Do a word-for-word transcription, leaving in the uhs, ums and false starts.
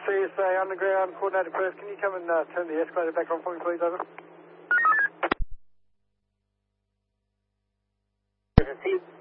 C S A Underground, coordinated Perth. Can you come and uh, turn the escalator back on for me, please, over? This is Steve.